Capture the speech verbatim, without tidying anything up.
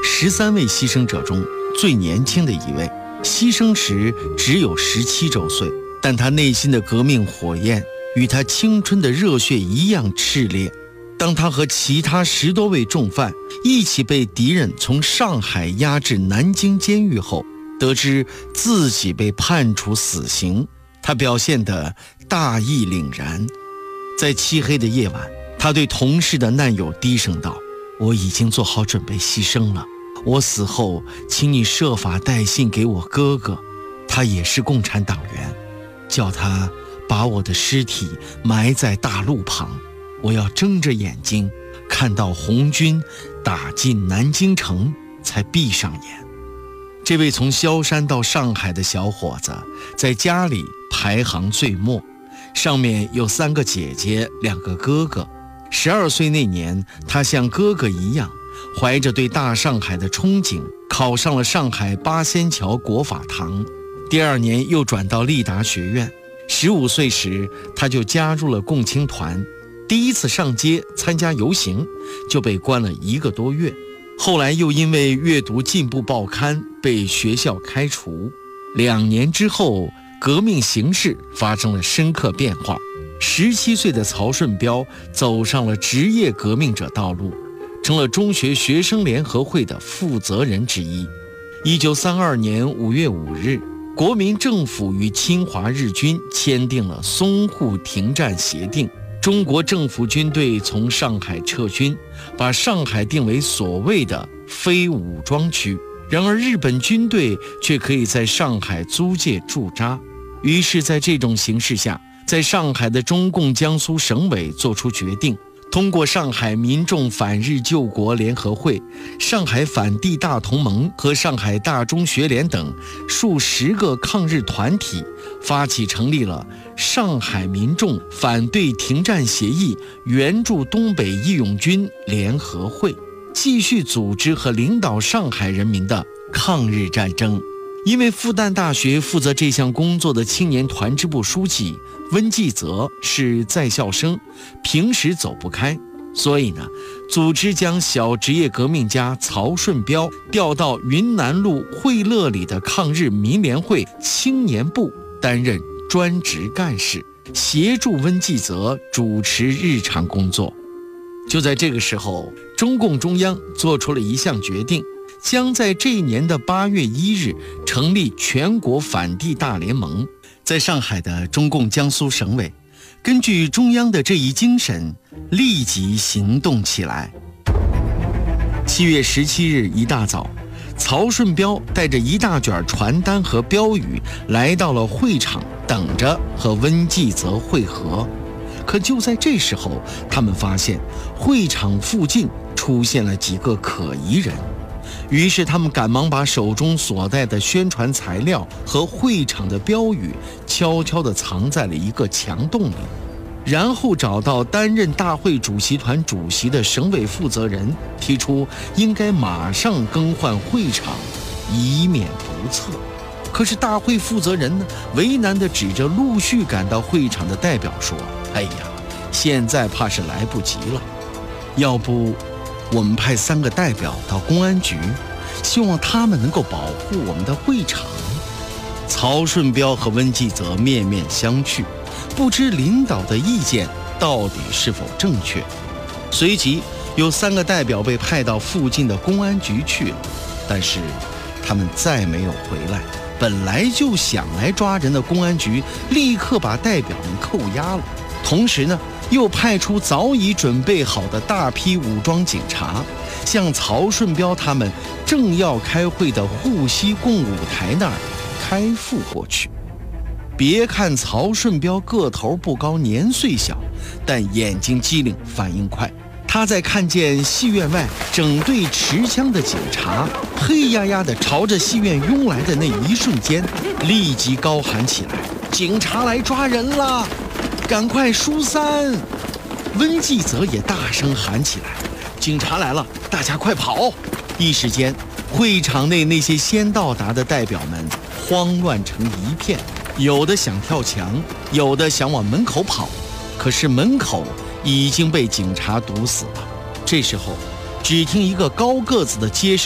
十三位牺牲者中最年轻的一位，牺牲时只有十七周岁，但他内心的革命火焰与他青春的热血一样炽烈。当他和其他十多位重犯一起被敌人从上海押至南京监狱后，得知自己被判处死刑，他表现得大义凛然。在漆黑的夜晚，他对同事的难友低声道：我已经做好准备牺牲了，我死后请你设法带信给我哥哥，他也是共产党员，叫他把我的尸体埋在大路旁，我要睁着眼睛看到红军打进南京城才闭上眼。这位从萧山到上海的小伙子在家里排行最末，上面有三个姐姐，两个哥哥。十二岁那年，他像哥哥一样，怀着对大上海的憧憬，考上了上海八仙桥国法堂。第二年又转到立达学院。十五岁时，他就加入了共青团。第一次上街参加游行，就被关了一个多月。后来又因为阅读进步报刊被学校开除。两年之后，革命形势发生了深刻变化。十七岁的曹顺标走上了职业革命者道路，成了中学学生联合会的负责人之一。一九三二年五月五日，国民政府与侵华日军签订了淞沪停战协定，中国政府军队从上海撤军，把上海定为所谓的非武装区。然而日本军队却可以在上海租界驻扎。于是在这种形势下，在上海的中共江苏省委作出决定，通过上海民众反日救国联合会、上海反帝大同盟和上海大中学联等数十个抗日团体，发起成立了上海民众反对停战协议援助东北义勇军联合会，继续组织和领导上海人民的抗日战争。因为复旦大学负责这项工作的青年团支部书记温继泽是在校生，平时走不开，所以呢，组织将小职业革命家曹顺标调到云南路惠乐里的抗日民联会青年部担任专职干事，协助温继泽主持日常工作。就在这个时候，中共中央做出了一项决定，将在这一年的八月一日成立全国反帝大联盟。在上海的中共江苏省委，根据中央的这一精神，立即行动起来。七月十七日一大早，曹顺标带着一大卷传单和标语来到了会场，等着和温继泽会合。可就在这时候，他们发现会场附近出现了几个可疑人。于是他们赶忙把手中所带的宣传材料和会场的标语悄悄地藏在了一个墙洞里，然后找到担任大会主席团主席的省委负责人，提出应该马上更换会场，以免不测。可是大会负责人呢，为难地指着陆续赶到会场的代表说：哎呀，现在怕是来不及了，要不我们派三个代表到公安局，希望他们能够保护我们的会场。曹顺标和温继泽面面相觑，不知领导的意见到底是否正确。随即有三个代表被派到附近的公安局去了，但是他们再没有回来。本来就想来抓人的公安局立刻把代表们扣押了，同时呢，又派出早已准备好的大批武装警察，向曹顺标他们正要开会的沪西共舞台那儿开赴过去。别看曹顺标个头不高，年岁小，但眼睛机灵，反应快。他在看见戏院外整队持枪的警察黑压压地朝着戏院拥来的那一瞬间，立即高喊起来：警察来抓人了，赶快疏散！温继泽也大声喊起来：警察来了，大家快跑！一时间，会场内那些先到达的代表们慌乱成一片，有的想跳墙，有的想往门口跑，可是门口已经被警察堵死了。这时候，只听一个高个子的接